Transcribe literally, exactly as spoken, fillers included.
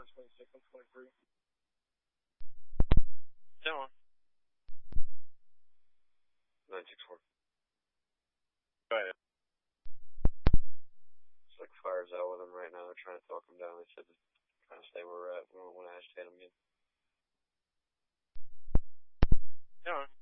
twenty-six and twenty-three. Ten one. nine six four. Go ahead. It's like fire's out with them right now. They're trying to talk them down. They said to kind of stay where we're at. We don't want to agitate them again. Yeah.